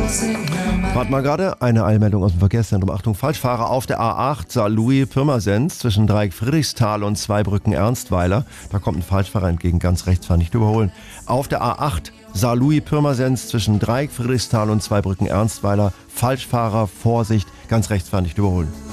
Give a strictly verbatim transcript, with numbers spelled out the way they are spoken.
Warte mal gerade, eine Eilmeldung aus dem Verkehrszentrum. Achtung, Falschfahrer auf der A acht, Saarlouis-Pirmasens zwischen Dreieck Friedrichsthal und Zweibrücken Ernstweiler. Da kommt ein Falschfahrer entgegen, ganz rechts fahren, nicht überholen. Auf der A acht, Saarlouis-Pirmasens zwischen Dreieck Friedrichsthal und Zweibrücken Ernstweiler. Falschfahrer, Vorsicht, ganz rechts fahren, nicht überholen.